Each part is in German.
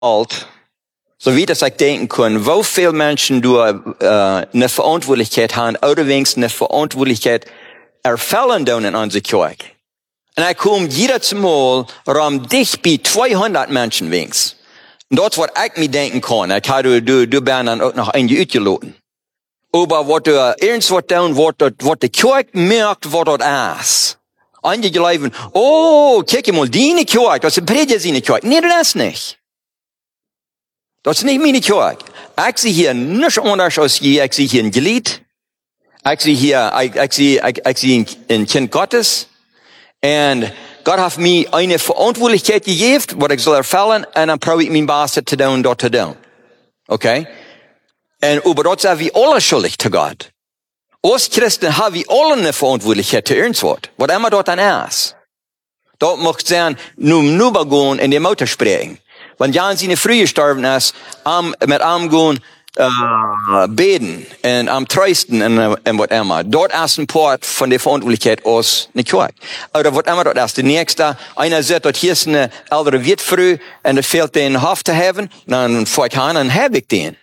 alt, so wie das ich denken kann, wo viele Menschen eine Verantwortlichkeit haben, oder wenigstens eine Verantwortlichkeit erfüllen in unserer Kirche. Und ich komme jedes Mal dicht bei 200 Menschen wenigstens. Und das, was ich mir denken kann, ich habe du bist dann auch noch einige ausgeladen. Aber was du irgendwas tun, was die Kirche merkt, was das ist. Einige glauben, oh, guck mal, deine Kirche, das ist Prediger seine Kirche. Nee, das ist nicht. Das ist nicht meine Kirche. Ich sehe hier nichts anders als je. Ich sehe hier ein Glied. Ich sehe ein Kind Gottes. Und Gott hat mir eine Verantwortlichkeit gegeben, was ich soll erfüllen, und dann probiere ich mein Bestes zu tun, dort zu tun. Okay? Und über das sind wir alle schuldig zu Gott. Als Christen haben wir alle eine Verantwortlichkeit zu irgendwas, was immer dort dann ist. Dort möchte ich sagen, nur gehen in die Mutter sprechen. Wenn Jan seine Früh gestorben ist, mit gehen, beten und am trösten und was immer. Dort ist ein Part von der Verantwortlichkeit aus eine Kirche. Oder was immer dort ist. Der nächste, einer sagt, dort hier ist eine ältere Witfrau und es fehlt den Hof zu haben, dann fahre ich an und habe ich den.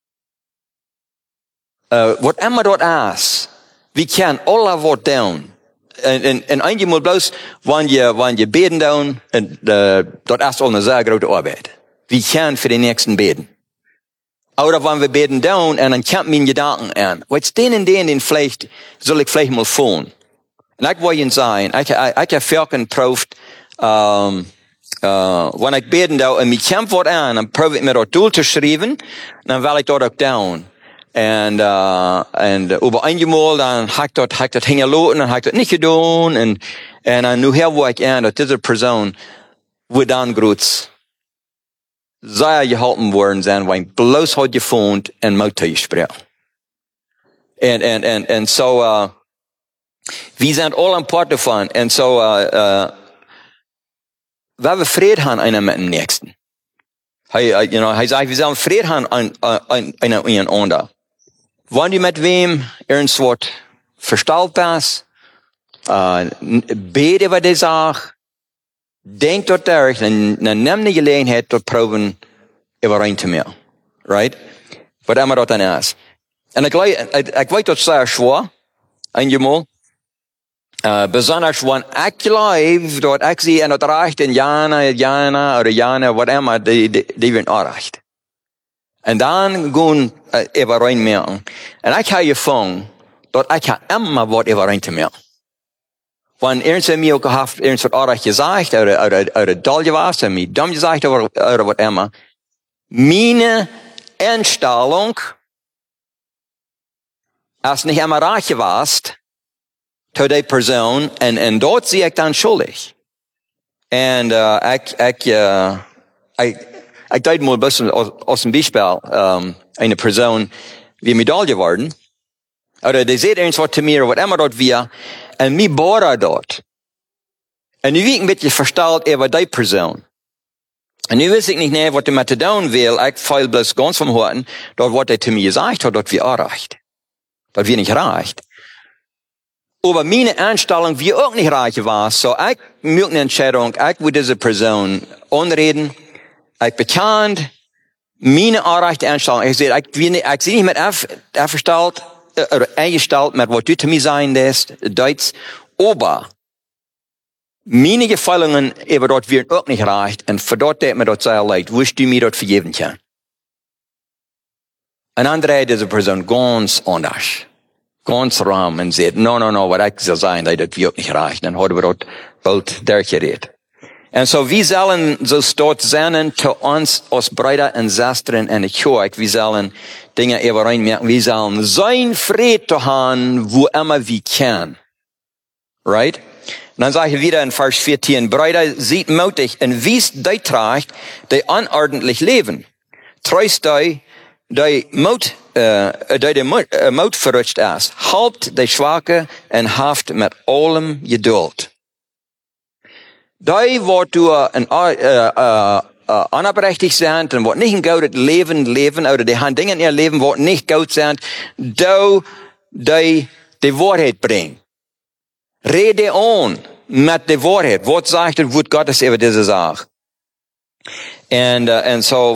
Was immer dort ist, wir können alle was tun. Und einmal bloß, wenn je beten tun, dort ist auch eine sehr große Arbeit. Wir können für den Nächsten beten. Oder wenn wir beten tun, und dann kommt mein Gedanken an. Was den vielleicht, soll ich vielleicht mal fühlen. Und ich will Ihnen sagen, ich habe Völkern geprüft, wenn ich beten tun, und mir kommt was an, dann probiere ich mir dort durchzuschreiben, dann will ich dort auch tun. Und über einmal, dann hat das hingelassen, dann hat das nicht getan, und dann nu her, wo ich an, dass diese Person, wo dann groß, sehr gehalten worden sein, weil ich bloß hat gefunden, und Mutter gesprochen. Und so, wir sind alle ein Part davon, und so, weil wir Frieden haben, einer mit dem Nächsten. Er sagt, wir sollen Frieden haben, einer und anderen. Wenn du mit wem irgendwas verstaut bist, bete über die Sache, denk dort durch, dann nimm die Gelegenheit, dort proben, überein zu mir. Right? Was immer dort dann ist. Und ich weiß, das sehr schwer, einmal. Besonders wenn ich glaube, dort ich sehe, und das reicht in Jana, was immer, die werden auch recht. Und dann gehen überein merken. Und ich habe gefangen, dort ich habe immer was überein zu merken. Wenn irgendwer mir gehabt, irgendwas auch gesagt, oder doll gewesen, oder mir dumm gesagt, oder was immer. Meine Einstellung, als nicht immer reich warst, zu der Person, und dort sehe ich dann schuldig. Und, ich deute mal ein bisschen aus dem Beispiel, eine Person, wie mir doll geworden, oder die sieht irgendwas zu mir, was immer dort wir, und mir bohrt dort. Und ich bin ein bisschen verstellt über die Person. Und ich weiß nicht mehr, was ich mit tun will, ich feil bloß ganz vom Horten, dort, was er zu mir gesagt hat, dort wir erreicht. Dort wir nicht erreicht. Aber meine Einstellung, wie auch nicht reich war, so ich möchte eine Entscheidung, ich will diese Person anreden, ich bekannt, meine erreichte Einstellung, ich sehe nicht mit verstellt, oder eingestellt mit, was du zu mir sein lässt, Deutsch, aber meine Gefallungen über dort werden auch nicht reicht, und für dort mir dort sehr leid, wo du mir dort vergeben kannst. Ein anderer hat diese Person ganz anders, ganz rahm, und sagt, no, was ich soll sein, das wird nicht reichen, dann haben wir dort bald durchgeredet. Und so, wir sollen so dort sein, zu uns als Brüder und Schwestern in der Kirche, wir sollen Dinge überein merken, wir sollen sein Frieden haben, wo immer wir können. Right? Und dann sage ich wieder in Vers 14, Brüder, seid mutig und wies die trägt, die unordentlich leben. Treust die Mut verrutscht ist. Halbt die Schwache und haft mit allem Geduld. Die, wo du unabsichtlich sind und wo nicht ein gutes Leben, oder die haben Dinge in ihr Leben, wo nicht gut sind, die Wahrheit bringen. Rede an mit der Wahrheit. Was sagt das Wort Gottes über diese Sache? And so